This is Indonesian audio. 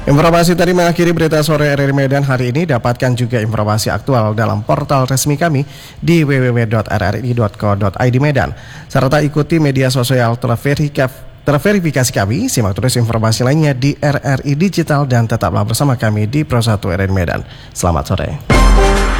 Informasi tadi mengakhiri berita sore RRI Medan hari ini. Dapatkan juga informasi aktual dalam portal resmi kami di www.rri.co.id Medan. Serta ikuti media sosial terverifikasi kami. Simak terus informasi lainnya di RRI Digital dan tetaplah bersama kami di Pro 1 RRI Medan. Selamat sore.